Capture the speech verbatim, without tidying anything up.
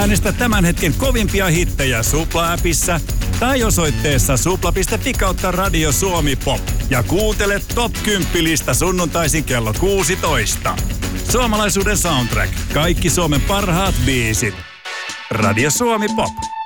Äänestä tämän hetken kovimpia hittejä Supla-appissa tai osoitteessa supla piste fi kautta Radio Suomi Pop. Ja kuuntele Top kymmenen sunnuntaisin kello kuusitoista. Suomalaisuuden soundtrack. Kaikki Suomen parhaat biisit. Radio Suomi Pop.